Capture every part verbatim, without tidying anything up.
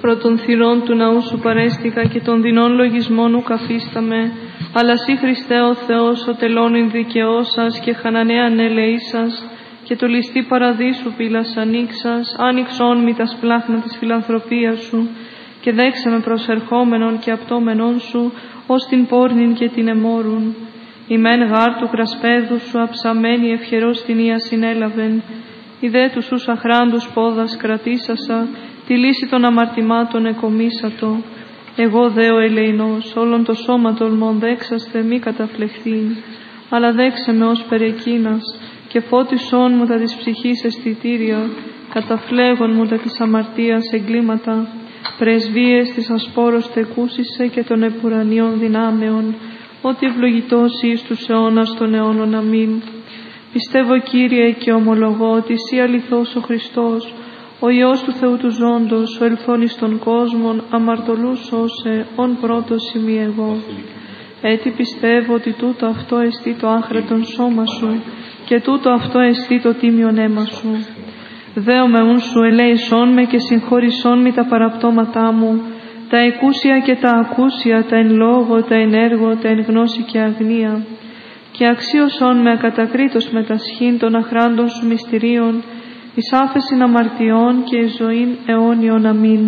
Πρώτων θυρών του ναού σου παρέστηκα και των δεινών λογισμών ου καφίσταμε, αλλά σύ Χριστέ ο Θεός, ο τελώνην δικαιώσας και χανανέαν ελεήσας, και το ληστή παραδείσου πύλας ανοίξας, άνοιξον μη τα σπλάχνα της φιλανθρωπίας σου, και δέξε με προσερχόμενον και απτόμενον σου, ως την πόρνην και την εμόρουν. Η μεν γάρ του κρασπέδου σου αψαμένη ευχερός την ία συνέλαβεν, η δε τους ους αχράντους πόδας κρατήσασα, τη λύση των αμαρτημάτων εκομίσατο. Εγώ δε ο ελεηνός, όλον το σώμα τολμών δέξαστε μη καταφλεχθήν, αλλά δέξε με ως περεκείνας, και φώτισόν μου τα της ψυχής αισθητήρια, καταφλέγον μου τα της αμαρτίας εγκλήματα, πρεσβείες της ασπόρος τεκούσισε και των επουρανίων δυνάμεων, ότι ευλογητός εις τους αιώνας των αιώνων. Αμήν. Πιστεύω, Κύριε, και ομολογώ ότι εσύ αληθώς ο Χριστός, ο Υιός του Θεού του ζώντος, ο ελθόν εις των κόσμων, αμαρτωλούς σώσε, ον πρώτος ημί εγώ. Έτσι πιστεύω ότι τούτο αυτό εστί το άχρετον σώμα σου, και τούτο αυτό εστί το τίμιον αίμα σου. Δέομαι ούν σου ελέησόν με και συγχώρησόν με τα παραπτώματά μου, τα εκούσια και τα ακούσια, τα εν λόγω, τα εν έργο, τα εν γνώση και αγνία, και αξίωσόν με ακατακρίτως με τα σχήν των αχράντων σου μυστηρίων, εις άφεσιν αμαρτιών και εις ζωήν αιώνιον. Αμήν.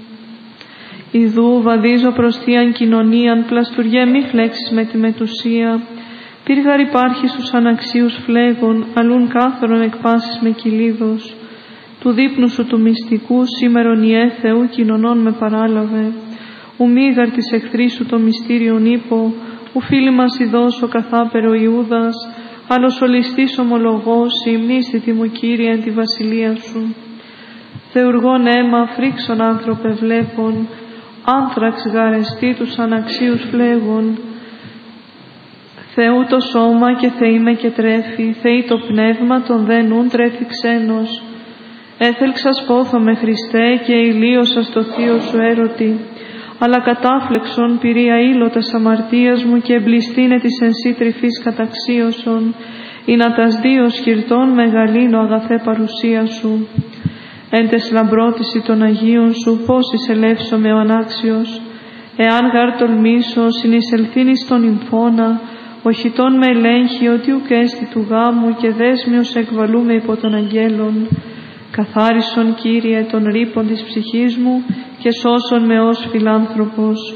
Ιδού βαδίζω προς θείαν κοινωνίαν, πλαστουριέ μη φλέξεις με τη μετουσία, πύργαρ υπάρχει στους αναξίους φλέγων, αλλούν κάθαρον εκπάσεις με κυλίδος. Του δείπνου σου του μυστικού σήμερον ιέ Θεού κοινωνών με παράλαβε, ου μήγαρ της εχθρής σου το μυστήριον ύπο, ου φίλοι μας ειδός ο καθάπερο Ιούδας, άλλος ο ληστής ομολογός, η μνήστητη μου Κύριε εν τη βασιλεία σου. Θεουργών αίμα φρίξον άνθρωπε βλέπων, άνθραξ γαρεστή τους αναξίους φλέγων. Θεού το σώμα και Θεή με και τρέφει, Θεή το πνεύμα τον δε νουν τρέφει ξένος. Έθελξας πόθο με Χριστέ και ηλίωσα στο θείο σου έρωτη, αλλά κατάφλεξον πυρία ήλωτας αμαρτίας μου και εμπληστήνε της εν σύ τρυφής καταξίωσον, ή να τας δύο σκυρτών μεγαλύνω αγαθέ παρουσία σου. Εν τες λαμπρότηση των Αγίων σου πώς εισελεύσομαι ο ανάξιος, εάν γάρ τολμήσω συνεισελθήν εις τον υμφώνα, οχητών με ελέγχει ότι ουκ έστι του γάμου και δέσμιος εκβαλούμε υπό των αγγέλων. Καθάρισον, Κύριε, των ρήπων της ψυχής μου και σώσον με ως φιλάνθρωπος.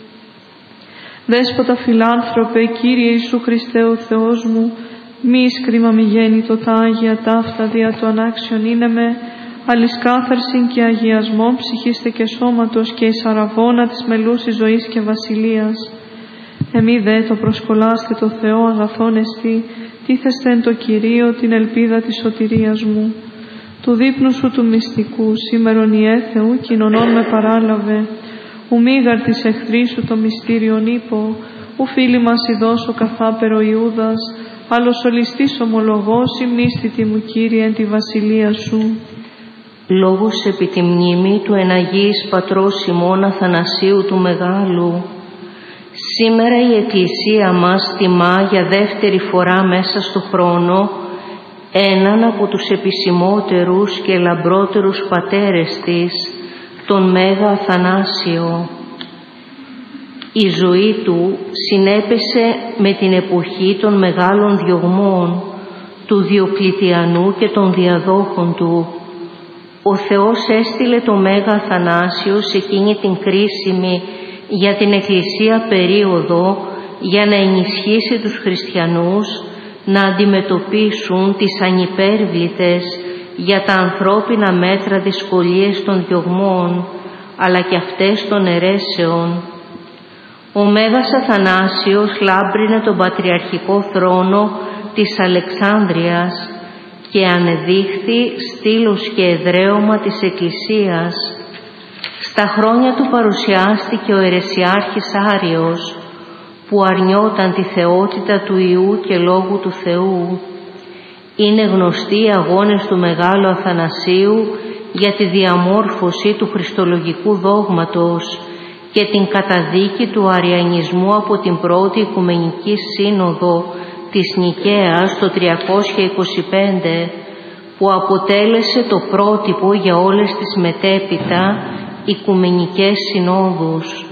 Δέσποτα φιλάνθρωπε, Κύριε Ιησού Χριστέ ο Θεός μου, μη εις κρίμα μη γέννητο τα Άγια ταύτα δια το ανάξιον είναι με, αλης κάθαρσιν και αγιασμόν ψυχήστε και σώματος και εις αραβώνα της μελούσης ζωής και βασιλείας. Εμεί δε το προσκολάστε το Θεό αγαθόν εστί, τίθεστε εν το Κυρίο την ελπίδα της σωτηρίας μου. Του δείπνου σου του μυστικού, σήμερον ιέ Θεού κοινωνών με παράλαβε, ου μήγαρ της εχθρής σου το μυστήριον ύπο, ου φίλοι μας ειδός ο καθάπερο Ιούδας, άλλος ο ληστής ομολογός, η μνήστητη μου Κύριε εν τη βασιλεία σου. Λόγος επί τη μνήμη του εν Αγίης Πατρός Σιμών Αθανασίου του Μεγάλου. Σήμερα η Εκκλησία μας τιμά για δεύτερη φορά μέσα στο χρόνο έναν από τους επισημότερους και λαμπρότερους πατέρες της, τον Μέγα Αθανάσιο. Η ζωή του συνέπεσε με την εποχή των μεγάλων διωγμών του Διοκλητιανού και των διαδόχων του. Ο Θεός έστειλε το Μέγα Αθανάσιο σε εκείνη την κρίσιμη για την Εκκλησία περίοδο για να ενισχύσει τους χριστιανούς να αντιμετωπίσουν τις ανυπέρβλητες για τα ανθρώπινα μέτρα δυσκολίες των διωγμών, αλλά και αυτές των αιρέσεων. Ο Μέγας Αθανάσιος λάμπρινε τον πατριαρχικό θρόνο της Αλεξάνδρειας και ανεδείχθη στήλος και εδραίωμα της Εκκλησίας. Στα χρόνια του παρουσιάστηκε ο αιρεσιάρχης Άριος, που αρνιόταν τη θεότητα του Υιού και Λόγου του Θεού. Είναι γνωστοί οι αγώνες του Μεγάλου Αθανασίου για τη διαμόρφωση του χριστολογικού δόγματος και την καταδίκη του αριανισμού από την πρώτη Οικουμενική Σύνοδο της Νικαίας το τριακόσια είκοσι πέντε, που αποτέλεσε το πρότυπο για όλες τις μετέπειτα οικουμενικές συνόδους.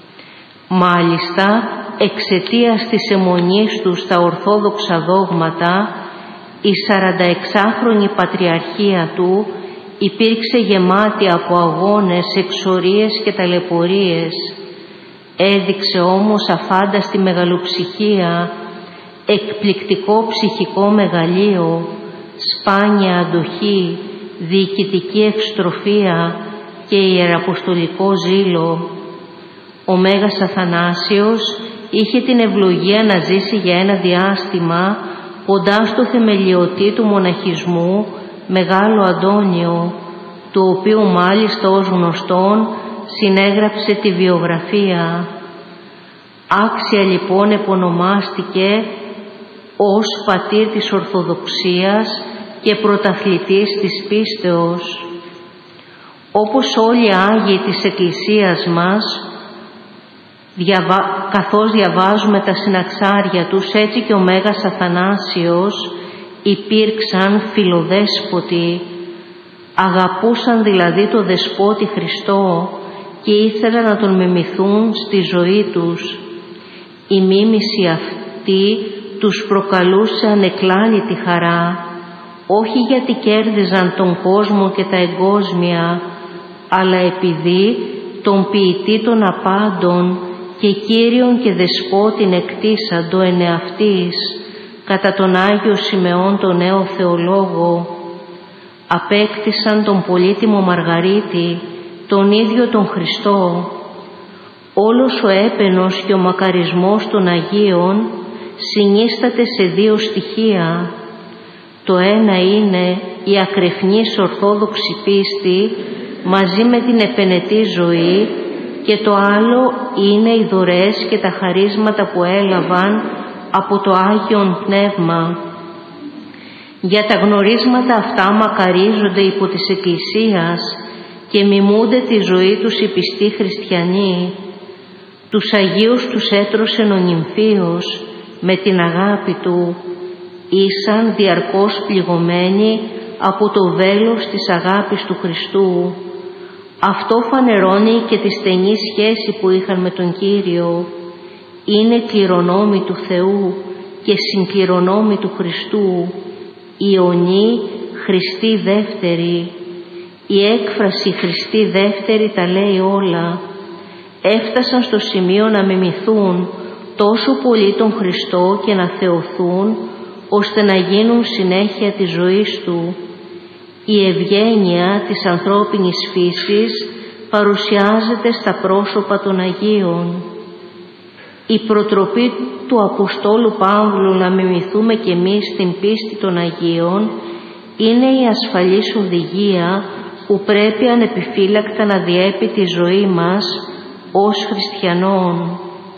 Μάλιστα, εξαιτίας της αιμονής του στα ορθόδοξα δόγματα, η σαρανταεξάχρονη πατριαρχία του υπήρξε γεμάτη από αγώνες, εξορίες και ταλαιπωρίες. Έδειξε όμως αφάνταστη μεγαλοψυχία, εκπληκτικό ψυχικό μεγαλείο, σπάνια αντοχή, διοικητική εξτροφία και ιεραποστολικό ζήλο. Ο Μέγας Αθανάσιος είχε την ευλογία να ζήσει για ένα διάστημα κοντά στο θεμελιωτή του μοναχισμού, Μεγάλο Αντώνιο, του οποίου μάλιστα ως γνωστόν συνέγραψε τη βιογραφία. Άξια λοιπόν επωνομάστηκε ως πατήρ της Ορθοδοξίας και πρωταθλητής της πίστεως. Όπως όλοι οι Άγιοι της Εκκλησίας μας, διαβα... καθώς διαβάζουμε τα συναξάρια τους, έτσι και ο Μέγας Αθανάσιος υπήρξαν φιλοδέσποτοι, αγαπούσαν δηλαδή το Δεσπότη Χριστό και ήθελαν να τον μιμηθούν στη ζωή τους. Η μίμηση αυτή τους προκαλούσε ανεκλάλητη χαρά, όχι γιατί κέρδιζαν τον κόσμο και τα εγκόσμια, αλλά επειδή τον ποιητή των απάντων και Κύριον και Δεσπότην εκτίσαντο εν εαυτής, κατά τον Άγιο Σιμεών τον νέο Θεολόγο, απέκτησαν τον πολύτιμο Μαργαρίτη, τον ίδιο τον Χριστό. Όλος ο έπαινος και ο μακαρισμός των Αγίων συνίσταται σε δύο στοιχεία. Το ένα είναι η ακρεφνής ορθόδοξη πίστη μαζί με την επενετή ζωή και το άλλο είναι οι δωρεές και τα χαρίσματα που έλαβαν από το Άγιον Πνεύμα. Για τα γνωρίσματα αυτά μακαρίζονται υπό της Εκκλησίας και μιμούνται τη ζωή τους οι πιστοί χριστιανοί. Τους Αγίους τους έτρωσε ο νυμφίος με την αγάπη του, ήσαν διαρκώς πληγωμένοι από το βέλος της αγάπης του Χριστού. Αυτό φανερώνει και τη στενή σχέση που είχαν με τον Κύριο. Είναι κληρονόμοι του Θεού και συγκληρονόμοι του Χριστού, Ιωνή Χριστή Δεύτερη. Η έκφραση Χριστή Δεύτερη τα λέει όλα. Έφτασαν στο σημείο να μιμηθούν τόσο πολύ τον Χριστό και να θεωθούν, ώστε να γίνουν συνέχεια της ζωής Του. Η ευγένεια της ανθρώπινης φύσης παρουσιάζεται στα πρόσωπα των Αγίων. Η προτροπή του Αποστόλου Παύλου να μιμηθούμε κι εμείς την πίστη των Αγίων είναι η ασφαλής οδηγία που πρέπει ανεπιφύλακτα να διέπει τη ζωή μας ως χριστιανών.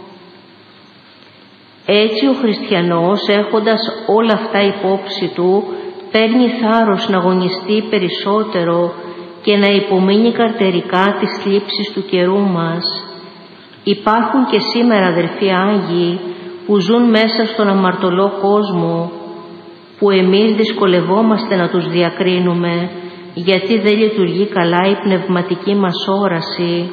Έτσι ο χριστιανός, έχοντας όλα αυτά υπόψη του, παίρνει θάρρος να αγωνιστεί περισσότερο και να υπομείνει καρτερικά τις θλίψεις του καιρού μας. Υπάρχουν και σήμερα αδερφοί Άγιοι που ζουν μέσα στον αμαρτωλό κόσμο, που εμείς δυσκολευόμαστε να τους διακρίνουμε, γιατί δεν λειτουργεί καλά η πνευματική μας όραση.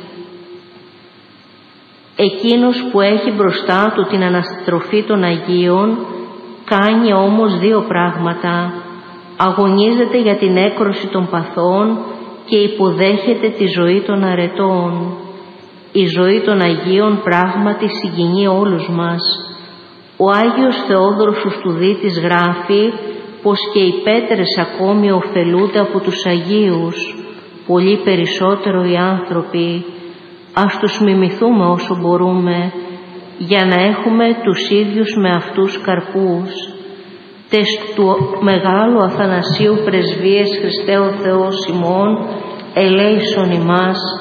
Εκείνος που έχει μπροστά του την αναστροφή των Αγίων κάνει όμως δύο πράγματα. Αγωνίζεται για την έκρωση των παθών και υποδέχεται τη ζωή των αρετών. Η ζωή των Αγίων πράγματι συγκινεί όλους μας. Ο Άγιος Θεόδωρος ο Στουδίτης γράφει πως και οι πέτρες ακόμη ωφελούνται από τους Αγίους, πολύ περισσότερο οι άνθρωποι. Ας τους μιμηθούμε όσο μπορούμε, για να έχουμε τους ίδιους με αυτούς καρπούς. Τες του Μεγάλου Αθανασίου Πρεσβείες Χριστέ ο Θεός ημών, ελέησον ημάς.